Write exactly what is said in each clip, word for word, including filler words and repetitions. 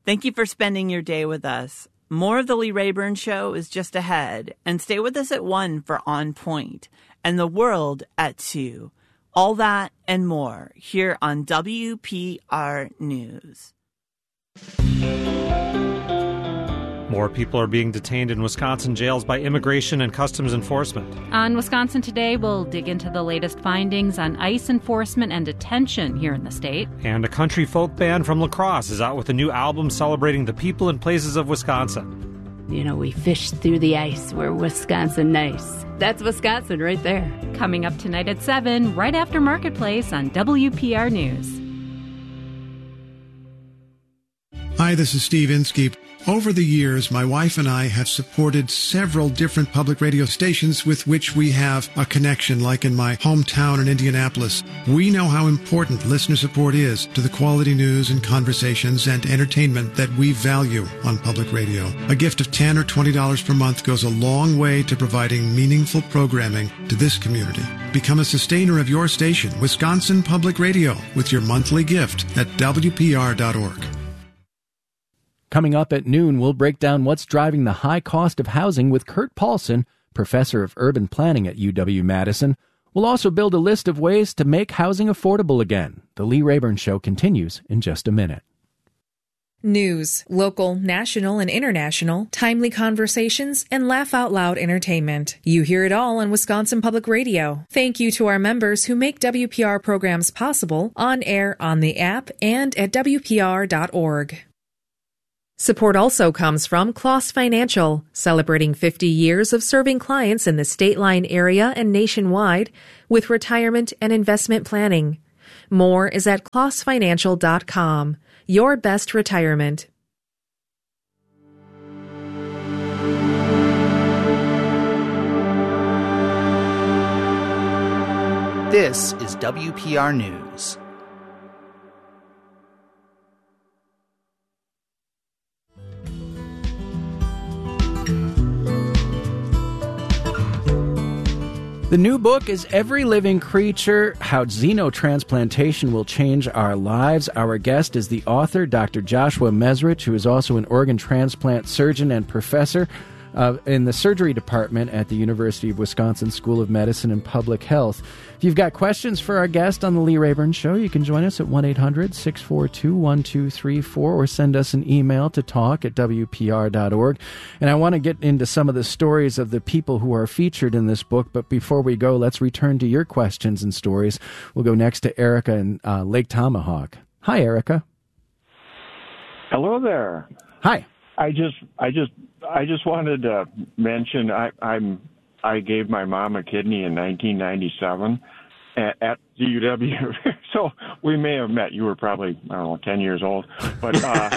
Thank you for spending your day with us. More of the Lee Rayburn Show is just ahead, and stay with us at one for On Point, and The World at two. All that and more here on W P R News. More people are being detained in Wisconsin jails by Immigration and Customs Enforcement. On Wisconsin Today, we'll dig into the latest findings on ICE enforcement and detention here in the state. And a country folk band from La Crosse is out with a new album celebrating the people and places of Wisconsin. You know, we fish through the ice. We're Wisconsin nice. That's Wisconsin right there. Coming up tonight at seven, right after Marketplace on W P R News. Hi, this is Steve Inskeep. Over the years, my wife and I have supported several different public radio stations with which we have a connection, like in my hometown in Indianapolis. We know how important listener support is to the quality news and conversations and entertainment that we value on public radio. A gift of ten dollars or twenty dollars per month goes a long way to providing meaningful programming to this community. Become a sustainer of your station, Wisconsin Public Radio, with your monthly gift at W P R dot org. Coming up at noon, we'll break down what's driving the high cost of housing with Kurt Paulson, professor of urban planning at U W-Madison. We'll also build a list of ways to make housing affordable again. The Lee Rayburn Show continues in just a minute. News, local, national, and international, timely conversations, and laugh-out-loud entertainment. You hear it all on Wisconsin Public Radio. Thank you to our members who make W P R programs possible, on air, on the app, and at W P R dot org. Support also comes from Kloss Financial, celebrating fifty years of serving clients in the State Line area and nationwide with retirement and investment planning. More is at kloss financial dot com. Your best retirement. This is W P R News. The new book is Every Living Creature, How Xenotransplantation Will Change Our Lives. Our guest is the author, Doctor Joshua Mezrich, who is also an organ transplant surgeon and professor uh, in the surgery department at the University of Wisconsin School of Medicine and Public Health. If you've got questions for our guest on the Lee Rayburn Show, you can join us at one eight hundred six four two one two three four or send us an email to talk at W P R dot org. And I want to get into some of the stories of the people who are featured in this book, but before we go, let's return to your questions and stories. We'll go next to Erica in uh, Lake Tomahawk. Hi, Erica. Hello there. Hi. I just, I just, I just wanted to mention I, I'm, I gave my mom a kidney in nineteen ninety-seven at, at the U W. So we may have met. You were probably, I don't know, ten years old, but, uh,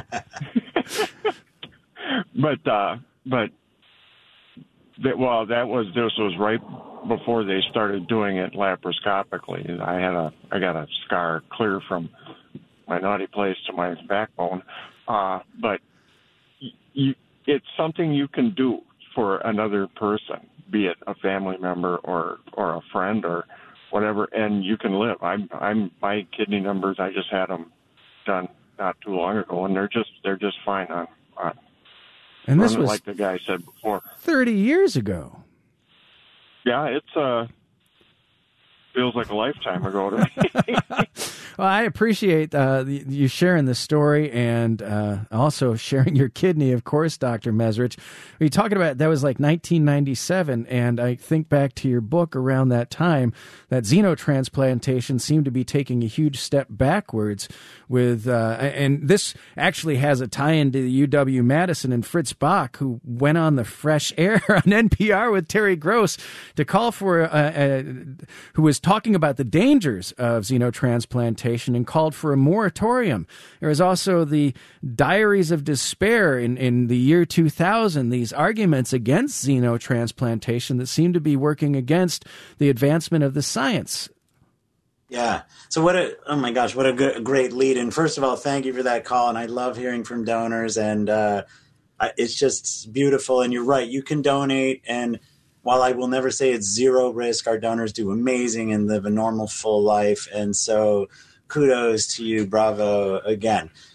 but, uh, but, that, well, that was, this was right before they started doing it laparoscopically. I had a, I got a scar clear from my naughty place to my backbone. Uh, but you, it's something you can do for another person, be it a family member or, or a friend or whatever, and you can live. I'm, I'm, my kidney numbers, I just had them done not too long ago, and they're just, they're just fine on, on and this was like the guy said before. thirty years ago. Yeah, it's, uh, feels like a lifetime ago to me. Well, I appreciate uh, you sharing the story and uh, also sharing your kidney, of course, Doctor Mezrich. You're talking about that was like nineteen ninety-seven, and I think back to your book around that time, that xenotransplantation seemed to be taking a huge step backwards with, uh, and this actually has a tie-in to the U W-Madison and Fritz Bach, who went on the fresh air on N P R with Terry Gross to call for, uh, uh, who was talking about the dangers of xenotransplantation and called for a moratorium. There was also the Diaries of Despair in, in the year two thousand, these arguments against xenotransplantation that seem to be working against the advancement of the science. Yeah. So what a, oh my gosh, what a, good, a great lead. And first of all, thank you for that call. And I love hearing from donors, and uh, it's just beautiful. And you're right, you can donate. And while I will never say it's zero risk, our donors do amazing and live a normal, full life. And so kudos to you. Bravo again.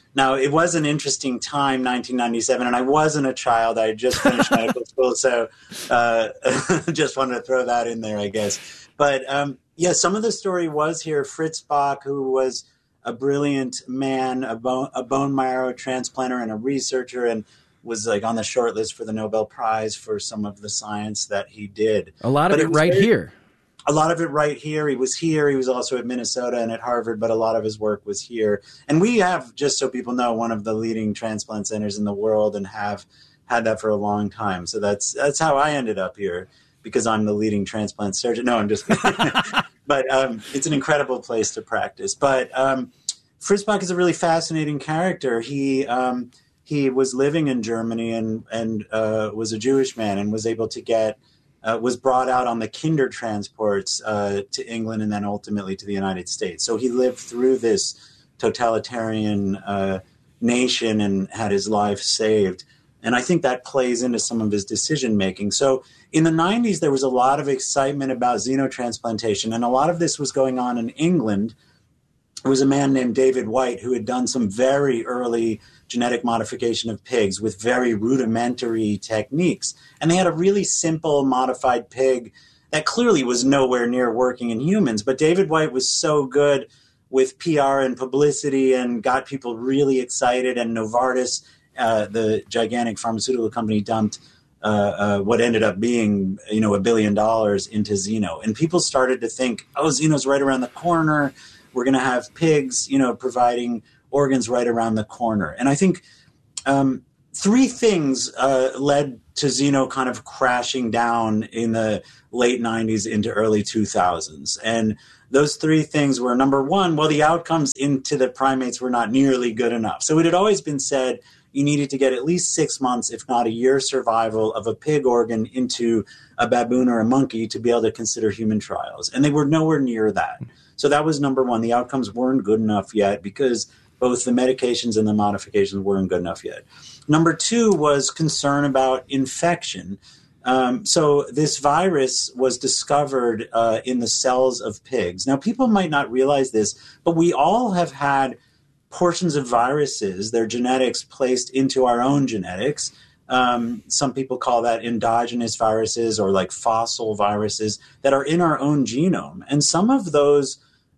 Now, it was an interesting time, nineteen ninety-seven, and I wasn't a child. I had just finished medical school, so uh, just wanted to throw that in there, I guess. But, um, yeah, some of the story was here. Fritz Bach, who was a brilliant man, a bone, a bone marrow transplanter and a researcher, and was like on the short list for the Nobel Prize for some of the science that he did. A lot of but it, it right very, here. A lot of it right here. He was here. He was also at Minnesota and at Harvard, but a lot of his work was here. And we have, just so people know, one of the leading transplant centers in the world and have had that for a long time. So that's that's how I ended up here, because I'm the leading transplant surgeon. No, I'm just kidding. But um, it's an incredible place to practice. But um, Fritz Bach is a really fascinating character. He um, he was living in Germany and and uh, was a Jewish man and was able to get uh, was brought out on the Kinder transports uh, to England and then ultimately to the United States. So he lived through this totalitarian uh, nation and had his life saved. And I think that plays into some of his decision making. So in the nineties, there was a lot of excitement about xenotransplantation, and a lot of this was going on in England. There was a man named David White who had done some very early genetic modification of pigs with very rudimentary techniques. And they had a really simple modified pig that clearly was nowhere near working in humans. But David White was so good with P R and publicity and got people really excited. And Novartis, uh, the gigantic pharmaceutical company, dumped uh, uh, what ended up being, you know, a billion dollars into Xeno. And people started to think, oh, Xeno's right around the corner. We're going to have pigs, you know, providing organs right around the corner. And I think um, three things uh, led to Xeno kind of crashing down in the late nineties into early two thousands. And those three things were, number one, well, the outcomes into the primates were not nearly good enough. So it had always been said you needed to get at least six months, if not a year, survival of a pig organ into a baboon or a monkey to be able to consider human trials. And they were nowhere near that. So that was number one. The outcomes weren't good enough yet because both the medications and the modifications weren't good enough yet. Number two was concern about infection. Um, so this virus was discovered uh, in the cells of pigs. Now, people might not realize this, but we all have had portions of viruses, their genetics, placed into our own genetics. Um, some people call that endogenous viruses or like fossil viruses that are in our own genome. And some of those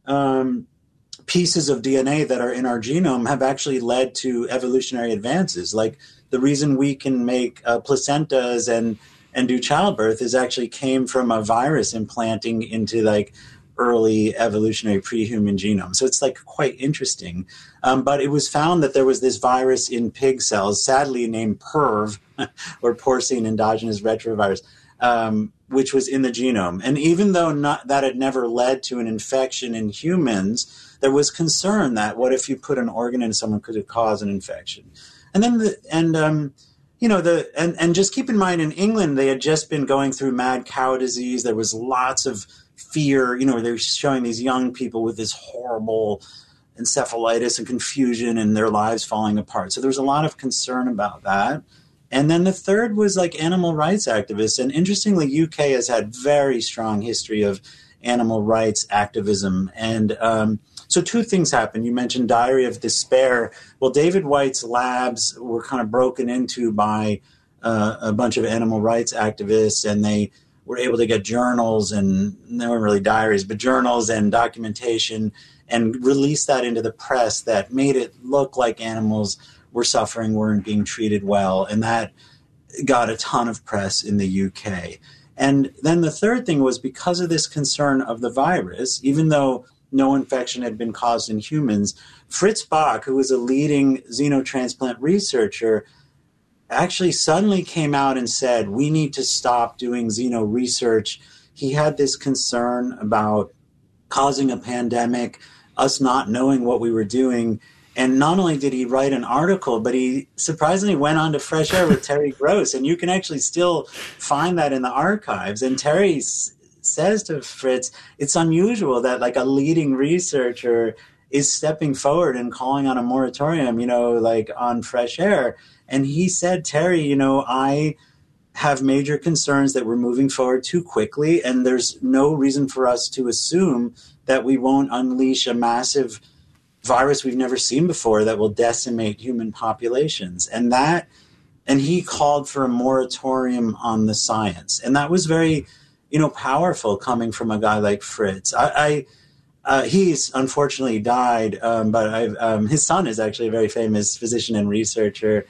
um, pieces of D N A that are in our genome have actually led to evolutionary advances. Like the reason we can make uh, placentas and and do childbirth is actually came from a virus implanting into like early evolutionary pre-human genome. So it's like quite interesting. Um, but it was found that there was this virus in pig cells, sadly named P E R V, or porcine endogenous retrovirus, um, which was in the genome. And even though not, that had never led to an infection in humans, there was concern that what if you put an organ in someone, could it cause an infection? And then the, and, um, you know, the, and, and just keep in mind in England, they had just been going through mad cow disease. There was lots of fear, you know, they were showing these young people with this horrible encephalitis and confusion and their lives falling apart. So there was a lot of concern about that. And then the third was like animal rights activists. And interestingly, U K has had very strong history of animal rights activism. And um, so two things happened. You mentioned Diary of Despair. Well, David White's labs were kind of broken into by uh, a bunch of animal rights activists, and they were able to get journals, and they weren't really diaries, but journals and documentation, and release that into the press that made it look like animals were suffering, weren't being treated well. And that got a ton of press in the U K. And then the third thing was because of this concern of the virus, even though no infection had been caused in humans, Fritz Bach, who was a leading xenotransplant researcher, actually suddenly came out and said, we need to stop doing xeno research. He had this concern about causing a pandemic, us not knowing what we were doing. And not only did he write an article, but he surprisingly went on to Fresh Air with Terry Gross. And you can actually still find that in the archives. And Terry s- says to Fritz, it's unusual that like a leading researcher is stepping forward and calling on a moratorium, you know, like on Fresh Air. And he said, Terry, you know, I have major concerns that we're moving forward too quickly. And there's no reason for us to assume that we won't unleash a massive virus we've never seen before that will decimate human populations. And that, and he called for a moratorium on the science. And that was very, you know, powerful coming from a guy like Fritz. I, I uh, he's unfortunately died, um, but I've, um, his son is actually a very famous physician and researcher,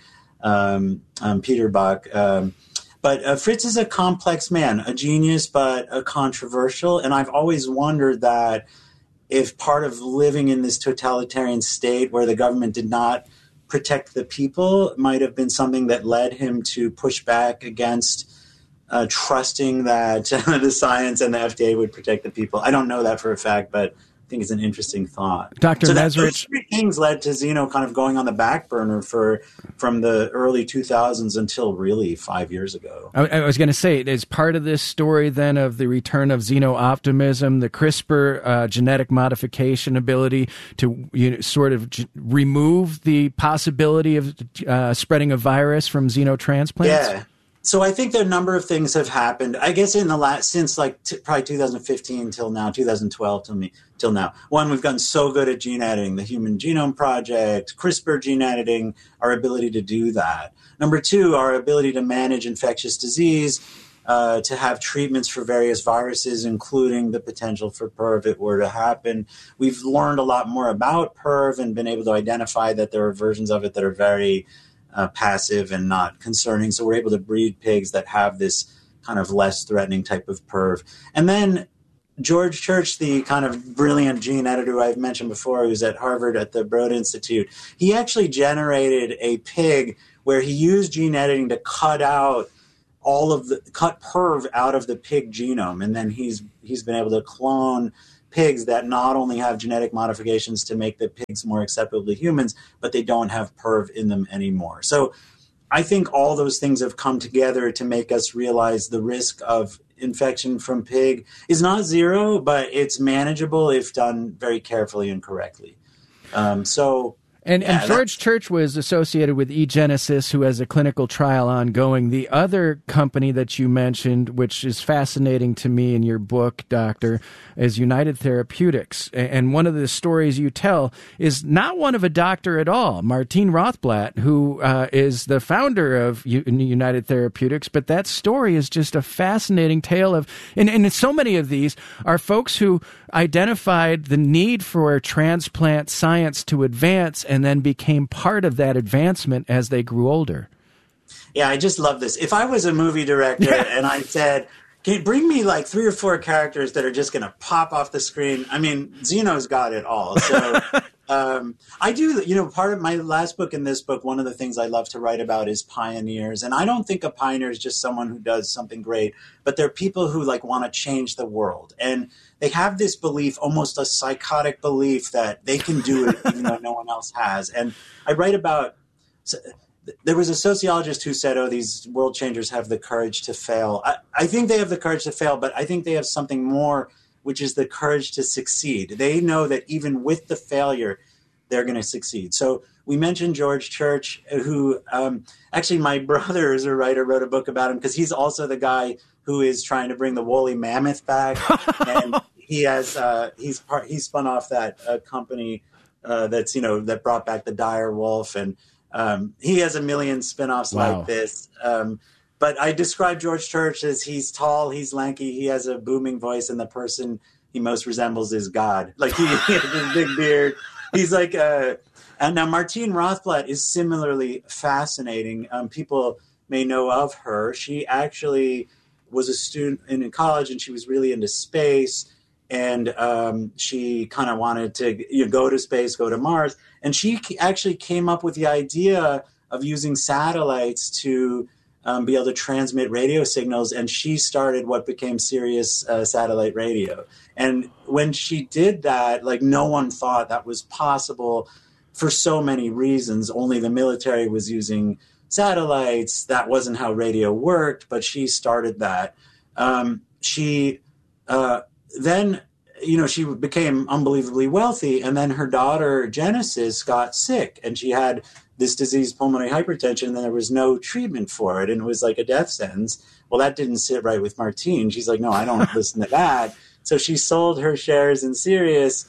um, um, Peter Bach. Um, But uh, Fritz is a complex man, a genius, but a controversial. And I've always wondered that if part of living in this totalitarian state where the government did not protect the people might have been something that led him to push back against uh, trusting that the science and the F D A would protect the people. I don't know that for a fact, but I think it's an interesting thought. Doctor So that, Mesrich, those three things led to Zeno kind of going on the back burner for from the early two thousands until really five years ago. I, I was going to say, is part of this story then of the return of xeno-optimism, the CRISPR uh, genetic modification ability to you know, sort of g- remove the possibility of uh, spreading a virus from xenotransplants? Yeah. So I think that a number of things have happened. I guess in the last since like t- probably two thousand fifteen till now, two thousand twelve till me till now. One, we've gotten so good at gene editing, the Human Genome Project, CRISPR gene editing, our ability to do that. Number two, our ability to manage infectious disease, uh, to have treatments for various viruses, including the potential for P E R V if it were to happen. We've learned a lot more about P E R V and been able to identify that there are versions of it that are very Uh, passive and not concerning. So we're able to breed pigs that have this kind of less threatening type of P E R V. And then George Church, the kind of brilliant gene editor who I've mentioned before, who's at Harvard at the Broad Institute, he actually generated a pig where he used gene editing to cut out all of the, cut P E R V out of the pig genome. And then he's he's been able to clone pigs that not only have genetic modifications to make the pigs more acceptable to humans, but they don't have P E R V in them anymore. So I think all those things have come together to make us realize the risk of infection from pig is not zero, but it's manageable if done very carefully and correctly. Um, so... And, yeah, and George Church was associated with eGenesis, who has a clinical trial ongoing. The other company that you mentioned, which is fascinating to me in your book, Doctor, is United Therapeutics. And one of the stories you tell is not one of a doctor at all, Martine Rothblatt, who uh, is the founder of U- United Therapeutics. But that story is just a fascinating tale of, and, and so many of these are folks who identified the need for transplant science to advance and then became part of that advancement as they grew older. Yeah, I just love this. If I was a movie director and I said, can you bring me like three or four characters that are just going to pop off the screen? I mean, Zeno's got it all. So um, I do, you know, part of my last book and this book, one of the things I love to write about is pioneers. And I don't think a pioneer is just someone who does something great, but they're people who like want to change the world. And they have this belief, almost a psychotic belief, that they can do it even though no one else has. And I write about, so, there was a sociologist who said, oh, these world changers have the courage to fail. I, I think they have the courage to fail, but I think they have something more, which is the courage to succeed. They know that even with the failure, they're going to succeed. So we mentioned George Church, who um, actually my brother is a writer, wrote a book about him because he's also the guy who is trying to bring the woolly mammoth back. And he has uh, he's part, he spun off that uh, company uh, that's, you know, that brought back the dire wolf. And um, he has a million spinoffs wow. like this. Um, but I describe George Church as he's tall, he's lanky, he has a booming voice, and the person he most resembles is God. Like he, he has this big beard. He's like, uh, and now Martine Rothblatt is similarly fascinating. Um, people may know of her. She actually was a student in college, and she was really into space. And um, she kind of wanted to you know, go to space, go to Mars. And she actually came up with the idea of using satellites to um, be able to transmit radio signals. And she started what became Sirius uh, satellite radio. And when she did that, like no one thought that was possible for so many reasons. Only the military was using satellites. That wasn't how radio worked, but she started that. Um, she uh, then, you know, she became unbelievably wealthy, and then her daughter Genesis got sick, and she had this disease, pulmonary hypertension, and there was no treatment for it, and it was like a death sentence. Well, that didn't sit right with Martine. She's like, no, I don't listen to that. So she sold her shares in Sirius,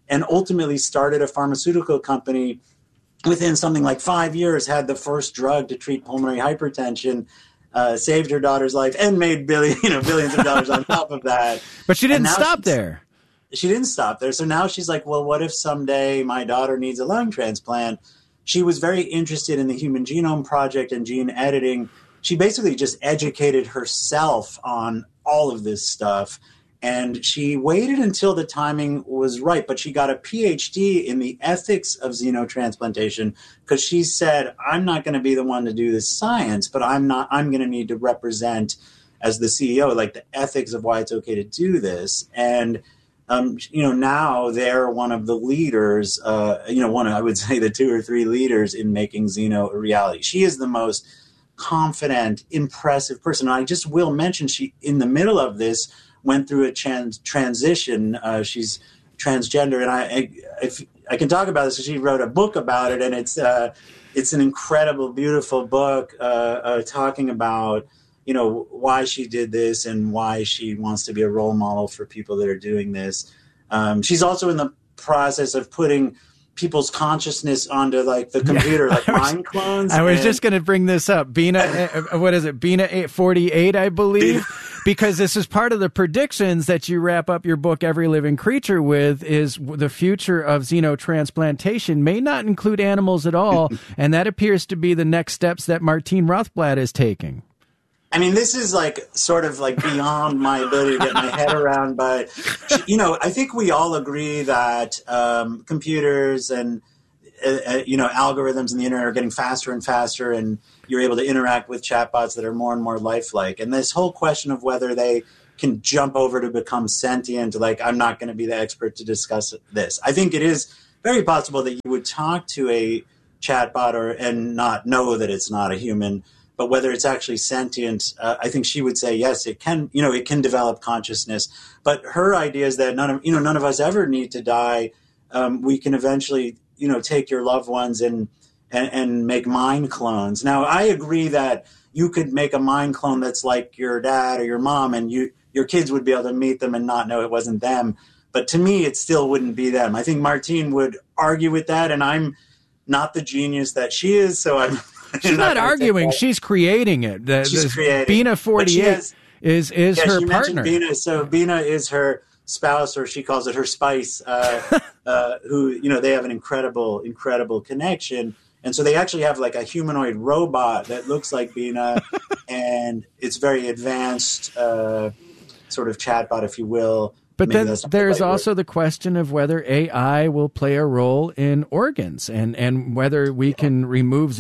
and ultimately started a pharmaceutical company. Within something like five years, had the first drug to treat pulmonary hypertension, uh, saved her daughter's life, and made billion, you know, billions of dollars on top of that. But she didn't stop there. She didn't stop there. So now she's like, well, what if someday my daughter needs a lung transplant? She was very interested in the Human Genome Project and gene editing. She basically just educated herself on all of this stuff. And she waited until the timing was right, but she got a P H D in the ethics of xenotransplantation because she said, I'm not going to be the one to do this science, but I'm not, I'm going to need to represent as the C E O, like the ethics of why it's okay to do this. And, um, you know, now they're one of the leaders, uh, you know, one of, I would say the two or three leaders in making xeno a reality. She is the most confident, impressive person. And I just will mention she, in the middle of this, went through a trans- transition. Uh, she's transgender, and I, I, if, I can talk about this. So she wrote a book about it, and it's uh, it's an incredible, beautiful book uh, uh, talking about you know why she did this and why she wants to be a role model for people that are doing this. Um, she's also in the process of putting people's consciousness onto like the computer, like was, mind clones. I was and, just going to bring this up. Bina, what is it? Bina eight forty-eight, I believe. Because this is part of the predictions that you wrap up your book, Every Living Creature, with, is the future of xenotransplantation may not include animals at all, and that appears to be the next steps that Martine Rothblatt is taking. I mean, this is like sort of like beyond my ability to get my head around, but, you know, I think we all agree that um, computers and, uh, you know, algorithms and the internet are getting faster and faster, and you're able to interact with chatbots that are more and more lifelike. And this whole question of whether they can jump over to become sentient, like, I'm not going to be the expert to discuss this. I think it is very possible that you would talk to a chatbot or and not know that it's not a human, but whether it's actually sentient, uh, I think she would say, yes, it can, you know, it can develop consciousness. But her idea is that none of, you know, none of us ever need to die. Um, we can eventually, you know, take your loved ones and, and, and make mind clones. Now, I agree that you could make a mind clone that's like your dad or your mom, and you, your kids would be able to meet them and not know it wasn't them. But to me, it still wouldn't be them. I think Martine would argue with that, and I'm not the genius that she is, so I'm She's not, not arguing. She's creating it. The, she's the, creating. Bina forty-eight has, is is yeah, her she partner. Bina, so Bina is her spouse, or she calls it her spice, uh, uh, who, you know, they have an incredible, incredible connection. And so they actually have like a humanoid robot that looks like Bina, and it's very advanced uh, sort of chatbot, if you will. But Maybe then there's the right also word. the question of whether A I will play a role in organs, and, and whether we can remove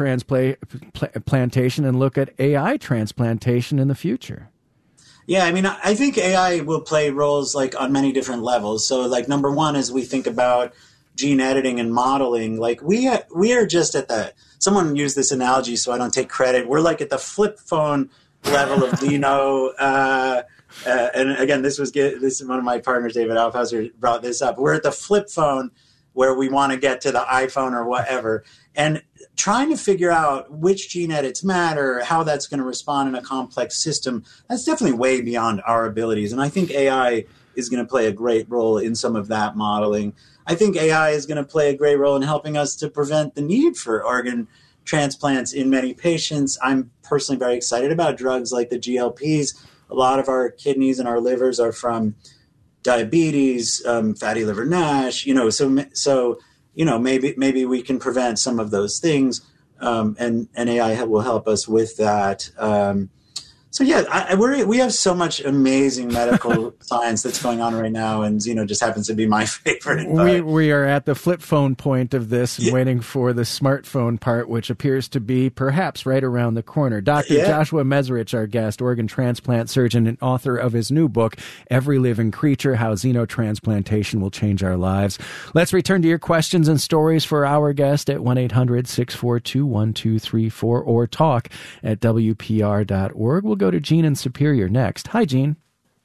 xenotransplantation and look at A I transplantation in the future. Yeah, I mean, I think A I will play roles like on many different levels. So like number one is we think about gene editing and modeling. Like we ha- we are just at the, someone used this analogy so I don't take credit. We're like at the flip phone level of Xeno. Uh, Uh, and again, this was this is one of my partners, David Alfhauser, brought this up. We're at the flip phone where we want to get to the iPhone or whatever, and trying to figure out which gene edits matter, how that's going to respond in a complex system. That's definitely way beyond our abilities, and I think A I is going to play a great role in some of that modeling. I think A I is going to play a great role in helping us to prevent the need for organ transplants in many patients. I'm personally very excited about drugs like the G L Ps. A lot of our kidneys and our livers are from diabetes, um, fatty liver NASH, you know, so, so, you know, maybe, maybe we can prevent some of those things. Um, and, and A I will help us with that. Um, so yeah, I, we're, we have so much amazing medical science that's going on right now, and Xeno just happens to be my favorite. We we are at the flip phone point of this, yeah. waiting for the smartphone part, which appears to be perhaps right around the corner. Doctor Yeah. Joshua Mezrich, our guest, organ transplant surgeon and author of his new book, Every Living Creature, How Xenotransplantation Will Change Our Lives. Let's return to your questions and stories for our guest at one eight hundred six four two one two three four or talk at W P R dot org. We'll go to Jean in Superior next. Hi, Jean.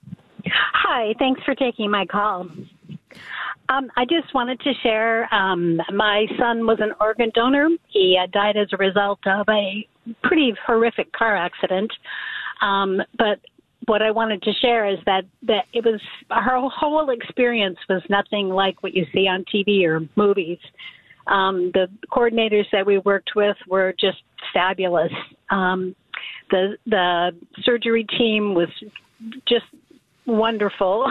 Hi, thanks for taking my call. Um, I just wanted to share, um, my son was an organ donor. He uh, died as a result of a pretty horrific car accident. Um, but what I wanted to share is that, that it was, her whole experience was nothing like what you see on T V or movies. Um, the coordinators that we worked with were just fabulous. Um, the the surgery team was just wonderful,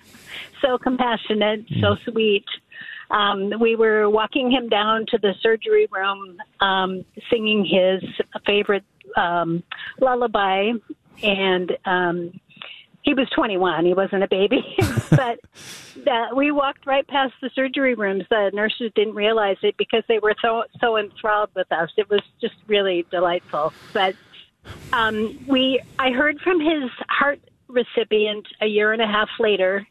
so compassionate, so sweet. Um, we were walking him down to the surgery room, um, singing his favorite um, lullaby, and um, he was twenty-one. He wasn't a baby, but uh, we walked right past the surgery rooms. The nurses didn't realize it because they were so so enthralled with us. It was just really delightful. But um, we, I heard from his heart recipient a year and a half later.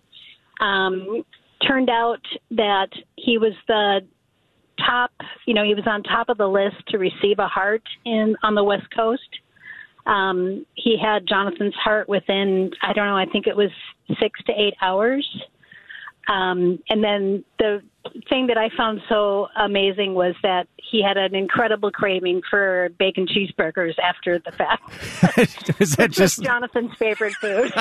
Um, turned out that he was the top, you know, he was on top of the list to receive a heart in on the West Coast. Um, he had Jonathan's heart within, I don't know, I think it was six to eight hours. Um, and then the thing that I found so amazing was that he had an incredible craving for bacon cheeseburgers after the fact. Is that just Jonathan's favorite food?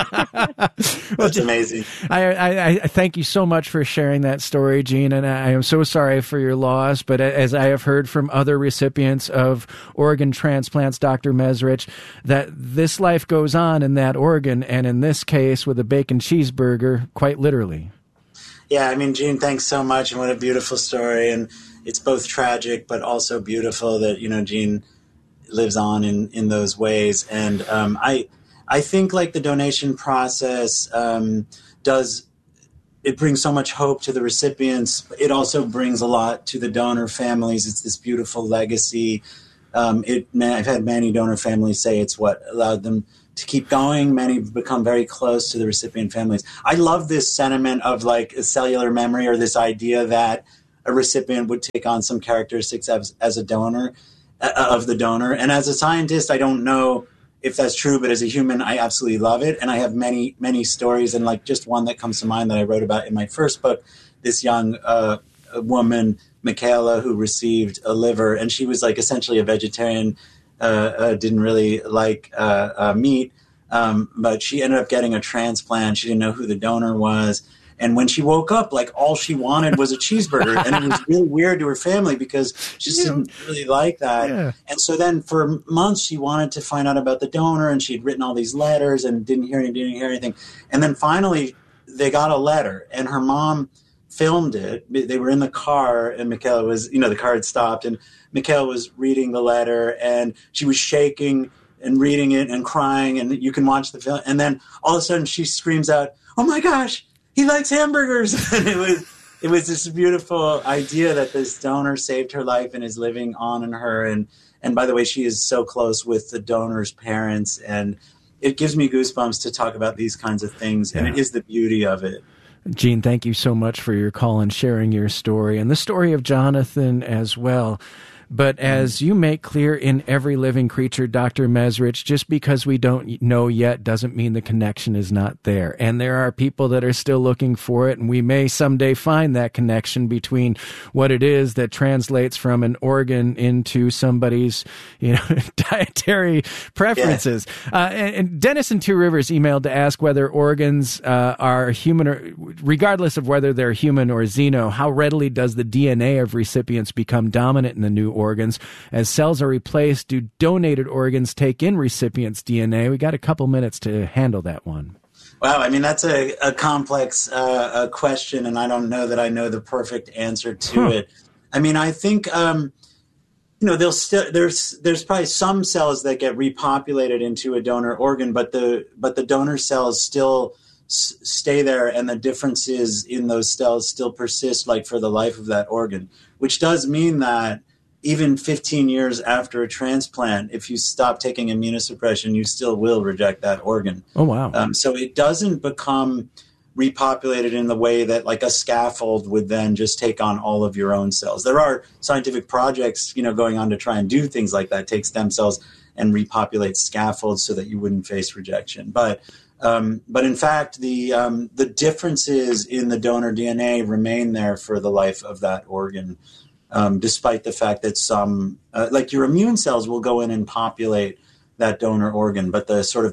That's amazing. I, I, I thank you so much for sharing that story, Gene, and I am so sorry for your loss. But as I have heard from other recipients of organ transplants, Doctor Mezrich, that this life goes on in that organ, and in this case, with a bacon cheeseburger, quite literally. Yeah, I mean, Gene, thanks so much, and what a beautiful story. And it's both tragic, but also beautiful that, you know, Gene lives on in, in those ways. And um, I I think, like, the donation process um, does, it brings so much hope to the recipients. It also brings a lot to the donor families. It's this beautiful legacy. Um, it I've had many donor families say it's what allowed them to keep going. Many have become very close to the recipient families. I love this sentiment of like a cellular memory, or this idea that a recipient would take on some characteristics as, as a donor, uh, of the donor. And as a scientist, I don't know if that's true, but as a human, I absolutely love it. And I have many, many stories, and like just one that comes to mind that I wrote about in my first book, this young uh, woman, Michaela, who received a liver, and she was like essentially a vegetarian, Uh, uh, didn't really like uh, uh, meat, um, but she ended up getting a transplant. She didn't know who the donor was. And when she woke up, like, all she wanted was a cheeseburger. And it was really weird to her family because she just didn't really like that. Yeah. And so then for months she wanted to find out about the donor, and she'd written all these letters and didn't hear anything, didn't hear anything. And then finally they got a letter, and her mom filmed it. They were in the car, and Michaela was, you know, the car had stopped, and Michaela was reading the letter, and she was shaking and reading it and crying, and you can watch the film. And then all of a sudden she screams out, "Oh my gosh, he likes hamburgers." And it was, it was this beautiful idea that this donor saved her life and is living on in her. And, and by the way, she is so close with the donor's parents, and it gives me goosebumps to talk about these kinds of things. And yeah. It is the beauty of it. Gene, thank you so much for your call and sharing your story, and the story of Jonathan as well. But as you make clear in Every Living Creature, Doctor Mezrich, just because we don't know yet doesn't mean the connection is not there. And there are people that are still looking for it, and we may someday find that connection between what it is that translates from an organ into somebody's, you know, dietary preferences. Yeah. Uh, and, and Dennis in Two Rivers emailed to ask whether organs uh, are human, or regardless of whether they're human or xeno, how readily does the D N A of recipients become dominant in the new organs? As cells are replaced, do donated organs take in recipients' D N A? We got a couple minutes to handle that one. Wow, I mean, that's a, a complex uh, a question, and I don't know that I know the perfect answer to huh. it. I mean, I think um, you know, they'll still there's there's probably some cells that get repopulated into a donor organ, but the but the donor cells still s- stay there, and the differences in those cells still persist, like for the life of that organ, which does mean that even fifteen years after a transplant, if you stop taking immunosuppression, you still will reject that organ. Oh, wow. Um, so it doesn't become repopulated in the way that like a scaffold would then just take on all of your own cells. There are scientific projects, you know, going on to try and do things like that, take stem cells and repopulate scaffolds so that you wouldn't face rejection. But um, but in fact, the um, the differences in the donor D N A remain there for the life of that organ. Um, despite the fact that some, uh, like your immune cells will go in and populate that donor organ, but the sort of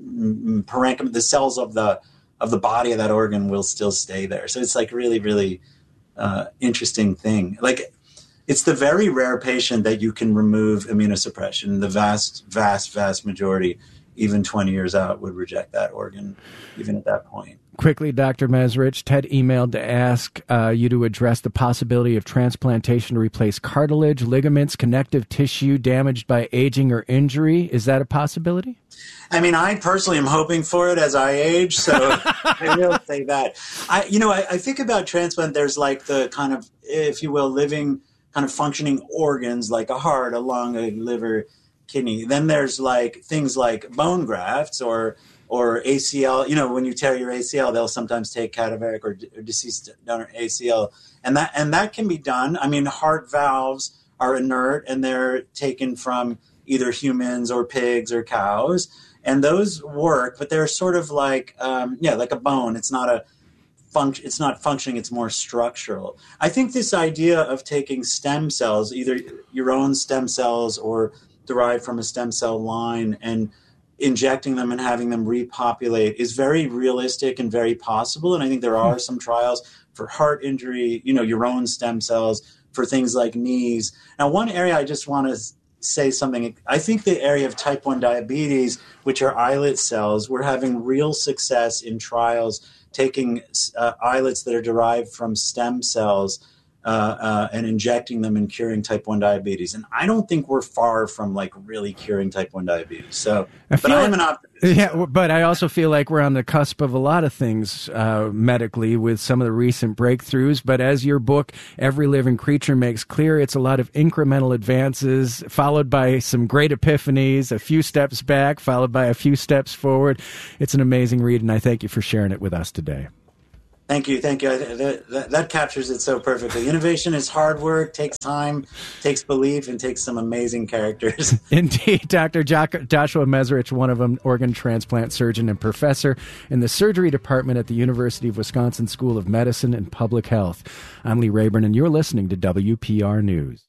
parenchyma, the cells of the of the body of that organ will still stay there. So it's like really, really uh, interesting thing. Like it's the very rare patient that you can remove immunosuppression. The vast, vast, vast majority, even twenty years out, would reject that organ, even at that point. Quickly, Doctor Mezrich, Ted emailed to ask uh, you to address the possibility of transplantation to replace cartilage, ligaments, connective tissue damaged by aging or injury. Is that a possibility? I mean, I personally am hoping for it as I age, so I will say that. I, you know, I, I think about transplant, there's like the kind of, if you will, living kind of functioning organs like a heart, a lung, a liver, kidney. Then there's like things like bone grafts or or A C L. You know, when you tear your A C L, they'll sometimes take cadaveric or, or deceased donor A C L, and that and that can be done. I mean, heart valves are inert and they're taken from either humans or pigs or cows, and those work. But they're sort of like um, yeah, like a bone. It's not a function. It's not functioning. It's more structural. I think this idea of taking stem cells, either your own stem cells or derived from a stem cell line, and injecting them and having them repopulate is very realistic and very possible. And I think there are some trials for heart injury, you know, your own stem cells, for things like knees. Now, one area I just want to say something. I think the area of type one diabetes, which are islet cells, we're having real success in trials taking uh, islets that are derived from stem cells Uh, uh, and injecting them and curing type one diabetes. And I don't think we're far from like really curing type one diabetes. So, I but I'm an optimist. Yeah, but I also feel like we're on the cusp of a lot of things uh, medically with some of the recent breakthroughs. But as your book, Every Living Creature, makes clear, it's a lot of incremental advances followed by some great epiphanies, a few steps back, followed by a few steps forward. It's an amazing read, and I thank you for sharing it with us today. Thank you. Thank you. I, that, that, that captures it so perfectly. Innovation is hard work, takes time, takes belief, and takes some amazing characters. Indeed. Doctor Jo- Joshua Mezrich, one of them, organ transplant surgeon and professor in the surgery department at the University of Wisconsin School of Medicine and Public Health. I'm Lee Rayburn, and you're listening to W P R News.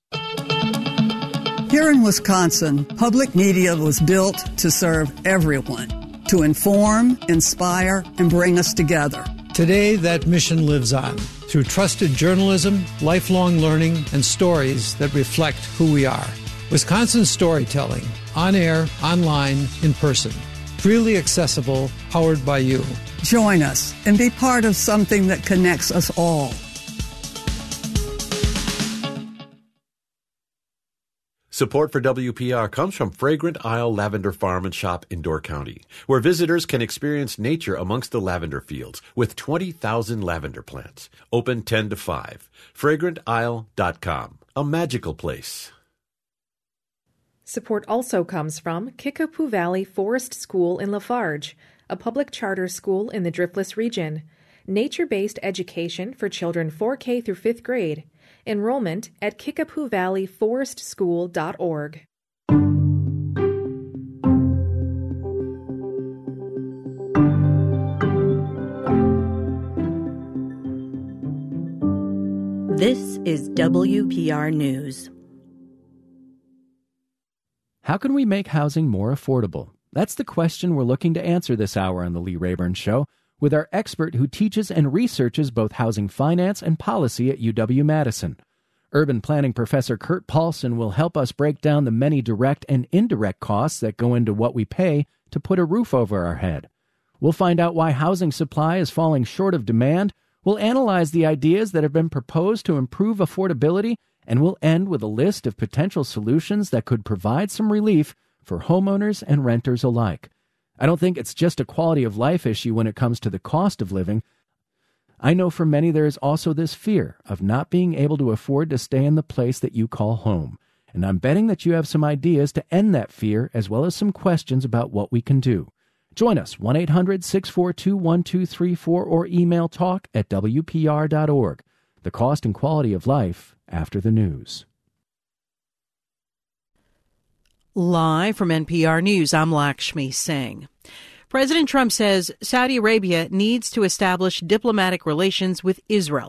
Here in Wisconsin, public media was built to serve everyone, to inform, inspire, and bring us together. Today, that mission lives on through trusted journalism, lifelong learning, and stories that reflect who we are. Wisconsin storytelling, on air, online, in person. Freely accessible, powered by you. Join us and be part of something that connects us all. Support for W P R comes from Fragrant Isle Lavender Farm and Shop in Door County, where visitors can experience nature amongst the lavender fields with twenty thousand lavender plants. Open ten to five. fragrant isle dot com. A magical place. Support also comes from Kickapoo Valley Forest School in Lafarge, a public charter school in the Driftless region. Nature-based education for children four K through fifth grade. Enrollment at kickapoo valley forest school dot org. This is W P R News. How can we make housing more affordable? That's the question we're looking to answer this hour on The Lee Rayburn Show, with our expert who teaches and researches both housing finance and policy at U W-Madison. Urban planning professor Kurt Paulson will help us break down the many direct and indirect costs that go into what we pay to put a roof over our head. We'll find out why housing supply is falling short of demand, we'll analyze the ideas that have been proposed to improve affordability, and we'll end with a list of potential solutions that could provide some relief for homeowners and renters alike. I don't think it's just a quality of life issue when it comes to the cost of living. I know for many there is also this fear of not being able to afford to stay in the place that you call home. And I'm betting that you have some ideas to end that fear, as well as some questions about what we can do. Join us, one eight hundred six four two one two three four, or email talk at w p r dot org. The cost and quality of life after the news. Live from N P R News, I'm Lakshmi Singh. President Trump says Saudi Arabia needs to establish diplomatic relations with Israel.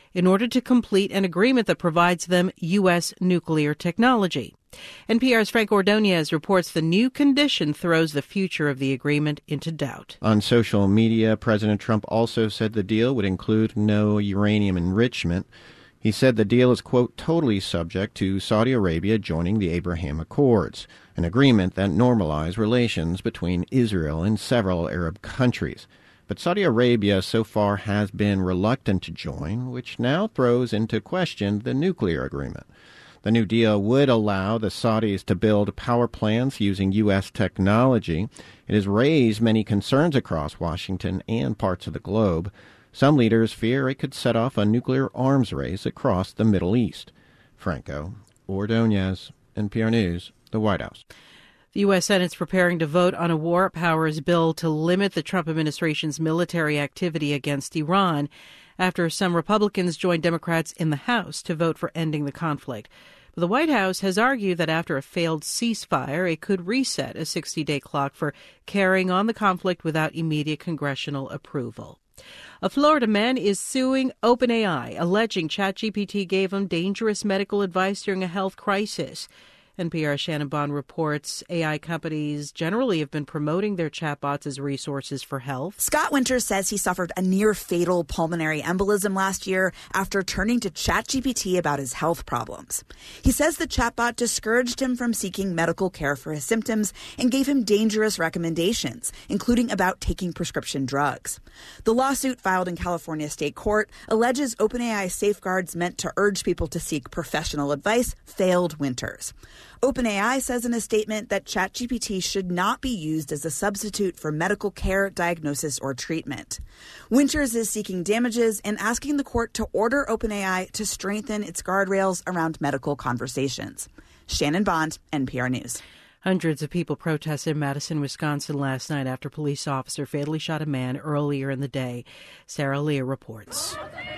in order to complete an agreement that provides them U S nuclear technology. N P R's Frank Ordonez reports the new condition throws the future of the agreement into doubt. On social media, President Trump also said the deal would include no uranium enrichment. He said the deal is, quote, totally subject to Saudi Arabia joining the Abraham Accords, an agreement that normalized relations between Israel and several Arab countries. But Saudi Arabia so far has been reluctant to join, which now throws into question the nuclear agreement. The new deal would allow the Saudis to build power plants using U S technology. It has raised many concerns across Washington and parts of the globe. Some leaders fear it could set off a nuclear arms race across the Middle East. Franco Ordonez, N P R News, the White House. The U S. Senate's preparing to vote on a war powers bill to limit the Trump administration's military activity against Iran after some Republicans joined Democrats in the House to vote for ending the conflict. But the White House has argued that after a failed ceasefire, it could reset a sixty-day clock for carrying on the conflict without immediate congressional approval. A Florida man is suing OpenAI, alleging ChatGPT gave him dangerous medical advice during a health crisis. N P R's Shannon Bond reports A I companies generally have been promoting their chatbots as resources for health. Scott Winters says he suffered a near-fatal pulmonary embolism last year after turning to ChatGPT about his health problems. He says the chatbot discouraged him from seeking medical care for his symptoms and gave him dangerous recommendations, including about taking prescription drugs. The lawsuit filed in California state court alleges OpenAI safeguards meant to urge people to seek professional advice failed Winters. OpenAI says in a statement that ChatGPT should not be used as a substitute for medical care, diagnosis, or treatment. Winters is seeking damages and asking the court to order OpenAI to strengthen its guardrails around medical conversations. Shannon Bond, N P R News. Hundreds of people protested in Madison, Wisconsin last night after a police officer fatally shot a man earlier in the day. Sarah Leah reports.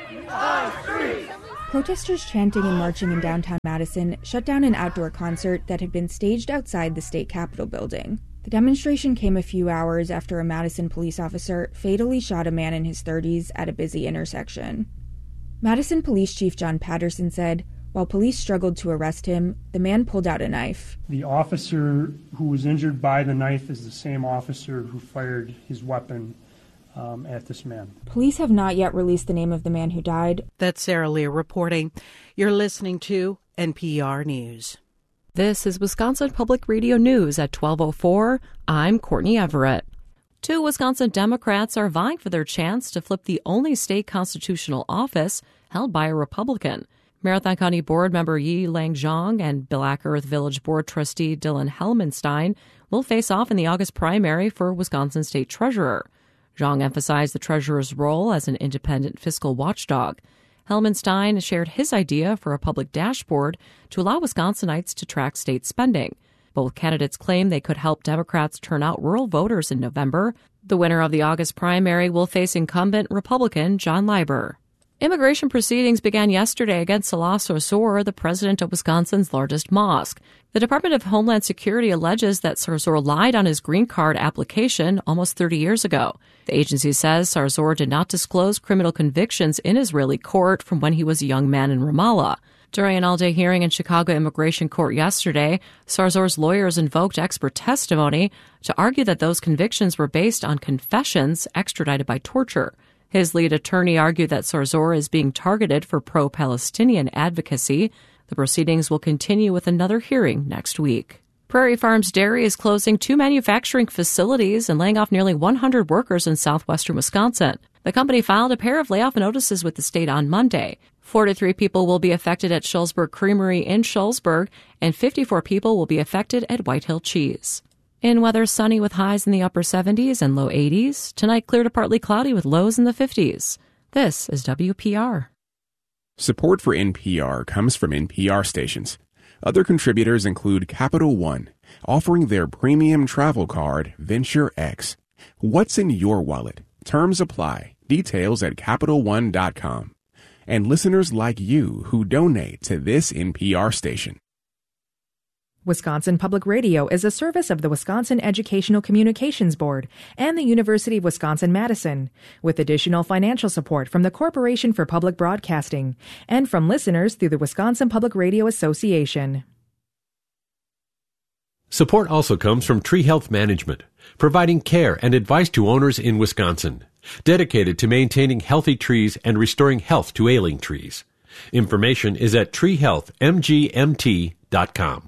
Protesters chanting and marching in downtown Madison shut down an outdoor concert that had been staged outside the state capitol building. The demonstration came a few hours after a Madison police officer fatally shot a man in his thirties at a busy intersection. Madison Police Chief John Patterson said, while police struggled to arrest him, the man pulled out a knife. The officer who was injured by the knife is the same officer who fired his weapon Um, at this man. Police have not yet released the name of the man who died. That's Sarah Leah reporting. You're listening to N P R News. This is Wisconsin Public Radio News at twelve oh four. I'm Courtney Everett. Two Wisconsin Democrats are vying for their chance to flip the only state constitutional office held by a Republican. Marathon County Board member Yi Lang Zhang and Black Earth Village Board trustee Dylan Helmenstein will face off in the August primary for Wisconsin State Treasurer. Zhang emphasized the treasurer's role as an independent fiscal watchdog. Helmenstein shared his idea for a public dashboard to allow Wisconsinites to track state spending. Both candidates claim they could help Democrats turn out rural voters in November. The winner of the August primary will face incumbent Republican John Leiber. Immigration proceedings began yesterday against Salah Sarsour, the president of Wisconsin's largest mosque. The Department of Homeland Security alleges that Sarsour lied on his green card application almost thirty years ago. The agency says Sarsour did not disclose criminal convictions in Israeli court from when he was a young man in Ramallah. During an all-day hearing in Chicago Immigration Court yesterday, Sarsour's lawyers invoked expert testimony to argue that those convictions were based on confessions extradited by torture. His lead attorney argued that Sarsour is being targeted for pro-Palestinian advocacy. The proceedings will continue with another hearing next week. Prairie Farms Dairy is closing two manufacturing facilities and laying off nearly one hundred workers in southwestern Wisconsin. The company filed a pair of layoff notices with the state on Monday. forty-three people will be affected at Shullsburg Creamery in Shullsburg, and fifty-four people will be affected at White Hill Cheese. In weather, sunny with highs in the upper seventies and low eighties. Tonight, clear to partly cloudy with lows in the fifties. This is W P R. Support for N P R comes from N P R stations. Other contributors include Capital One, offering their premium travel card, Venture X. What's in your wallet? Terms apply. Details at Capital One dot com. And listeners like you who donate to this N P R station. Wisconsin Public Radio is a service of the Wisconsin Educational Communications Board and the University of Wisconsin-Madison, with additional financial support from the Corporation for Public Broadcasting and from listeners through the Wisconsin Public Radio Association. Support also comes from Tree Health Management, providing care and advice to owners in Wisconsin, dedicated to maintaining healthy trees and restoring health to ailing trees. Information is at tree health m g m t dot com.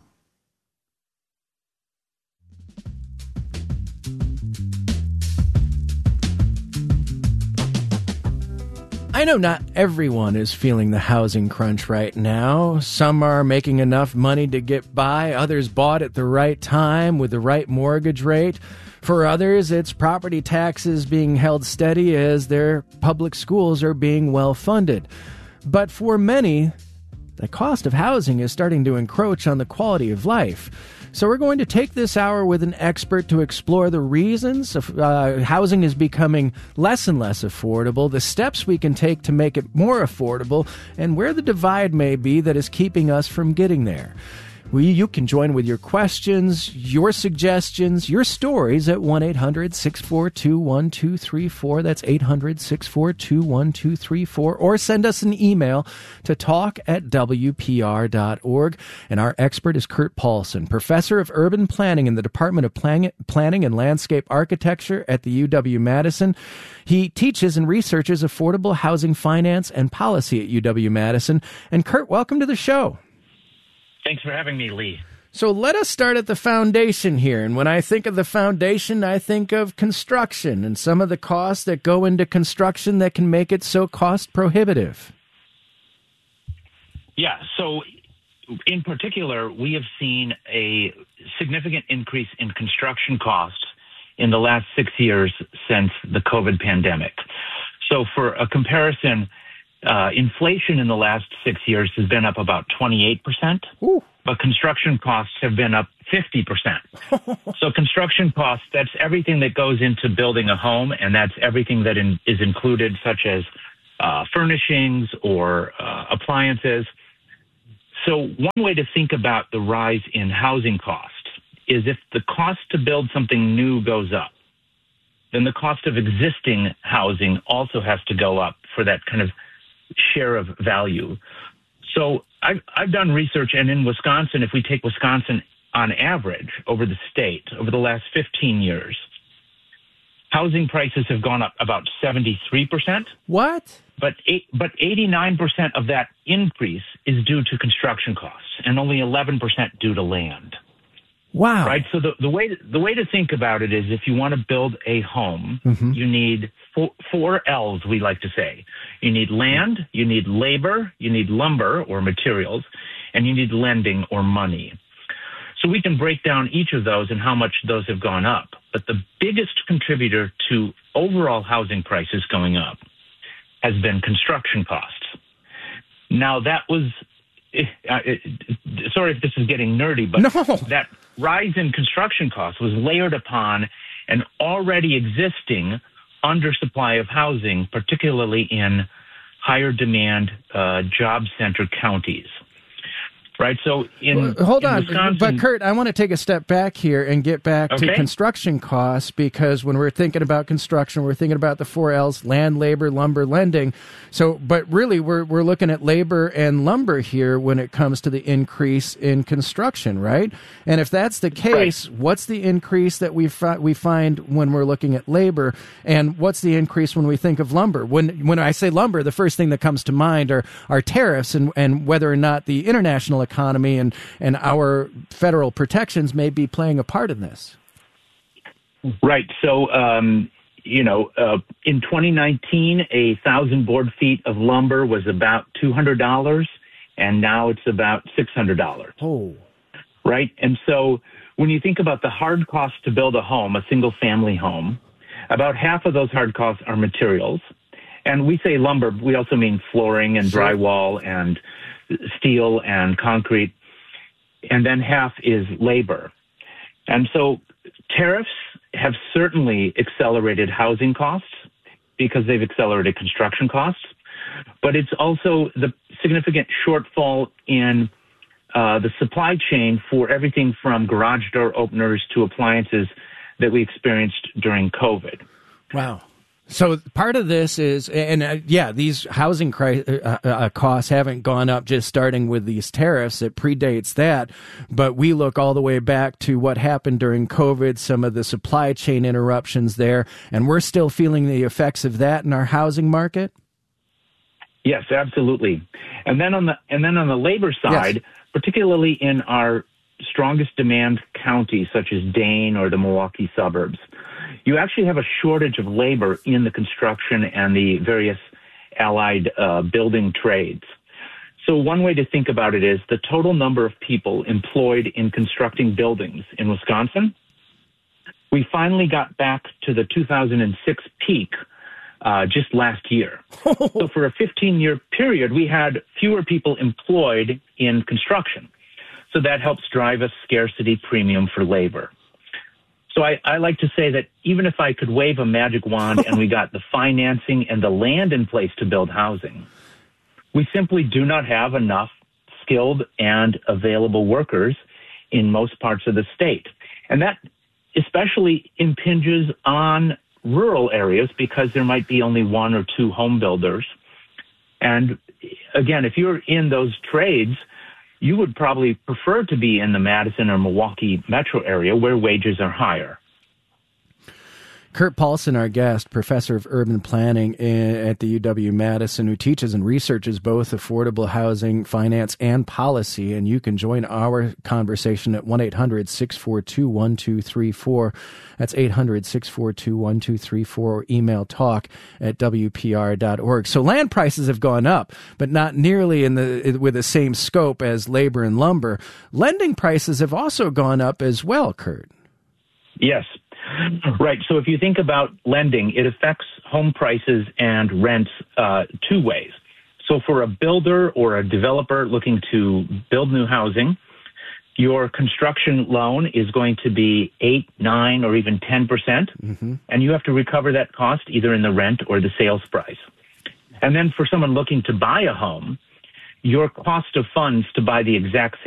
I know not everyone is feeling the housing crunch right now. Some are making enough money to get by. Others bought at the right time with the right mortgage rate. For others, it's property taxes being held steady as their public schools are being well funded. But for many, the cost of housing is starting to encroach on the quality of life. So we're going to take this hour with an expert to explore the reasons of uh, housing is becoming less and less affordable, the steps we can take to make it more affordable, and where the divide may be that is keeping us from getting there. We, you can join with your questions, your suggestions, your stories at one eight hundred six four two one two three four. That's eight hundred six four two one two three four. Or send us an email to talk at w p r dot org. And our expert is Kurt Paulson, professor of urban planning in the Department of Plan- Planning and Landscape Architecture at the U W-Madison. He teaches and researches affordable housing finance and policy at U W-Madison. And Kurt, welcome to the show. Thanks for having me, Lee. So let us start at the foundation here. And when I think of the foundation, I think of construction and some of the costs that go into construction that can make it so cost prohibitive. Yeah, so in particular, we have seen a significant increase in construction costs in the last six years since the COVID pandemic. So for a comparison, Uh, inflation in the last six years has been up about twenty-eight percent, Ooh. But construction costs have been up fifty percent. So construction costs, that's everything that goes into building a home, and that's everything that in, is included, such as uh, furnishings or uh, appliances. So one way to think about the rise in housing costs is if the cost to build something new goes up, then the cost of existing housing also has to go up for that kind of share of value. So I've, I've done research, and in Wisconsin, if we take Wisconsin on average over the state, over the last fifteen years, housing prices have gone up about seventy-three percent. What? But eight, but eighty-nine percent of that increase is due to construction costs, and only eleven percent due to land. Wow. Right. So the, the way to, the way to think about it is, if you want to build a home, mm-hmm. you need four, four L's, we like to say. You need land, you need labor, you need lumber or materials, and you need lending or money. So we can break down each of those and how much those have gone up. But the biggest contributor to overall housing prices going up has been construction costs. Now, that was, it, it, sorry if this is getting nerdy, but no. that rise in construction costs was layered upon an already existing undersupply of housing, particularly in higher demand uh, job center counties. Right. So in well, hold in on, Wisconsin, but Kurt, I want to take a step back here and get back okay. to construction costs, because when we're thinking about construction, we're thinking about the four L's: land, labor, lumber, lending. So, but really, we're we're looking at labor and lumber here when it comes to the increase in construction, right? And if that's the case, right. what's the increase that we fi- we find when we're looking at labor, and what's the increase when we think of lumber? When when I say lumber, the first thing that comes to mind are are tariffs and and whether or not the international economy and, and our federal protections may be playing a part in this. Right. So, um, you know, uh, in twenty nineteen, a thousand board feet of lumber was about two hundred dollars, and now it's about six hundred dollars. Oh. Right. And so when you think about the hard cost to build a home, a single family home, about half of those hard costs are materials. And we say lumber, we also mean flooring and drywall and steel and concrete, and then half is labor. And so tariffs have certainly accelerated housing costs because they've accelerated construction costs, but it's also the significant shortfall in uh, the supply chain for everything from garage door openers to appliances that we experienced during COVID. Wow. So part of this is, and uh, yeah, these housing cri- uh, uh, costs haven't gone up just starting with these tariffs. It predates that. But we look all the way back to what happened during COVID, some of the supply chain interruptions there, and we're still feeling the effects of that in our housing market. Yes, absolutely. And then on the and then on the labor side, yes. particularly in our strongest demand counties such as Dane or the Milwaukee suburbs, you actually have a shortage of labor in the construction and the various allied uh, building trades. So one way to think about it is the total number of people employed in constructing buildings in Wisconsin. We finally got back to the two thousand six peak uh, just last year. So for a fifteen-year period, we had fewer people employed in construction. So that helps drive a scarcity premium for labor. So I, I like to say that even if I could wave a magic wand and we got the financing and the land in place to build housing, we simply do not have enough skilled and available workers in most parts of the state. And that especially impinges on rural areas because there might be only one or two home builders. And again, if you're in those trades, you would probably prefer to be in the Madison or Milwaukee metro area where wages are higher. Kurt Paulson, our guest, professor of urban planning at the U W-Madison, who teaches and researches both affordable housing, finance, and policy. And you can join our conversation at one eight hundred six four two one two three four. That's eight hundred six four two one two three four, or email talk at W P R dot org. So land prices have gone up, but not nearly in the with the same scope as labor and lumber. Lending prices have also gone up as well, Kurt. Yes. Right. So if you think about lending, it affects home prices and rents uh, two ways. So for a builder or a developer looking to build new housing, your construction loan is going to be eight, nine, or even ten percent, mm-hmm. and you have to recover that cost either in the rent or the sales price. And then for someone looking to buy a home, your cost of funds to buy the exact same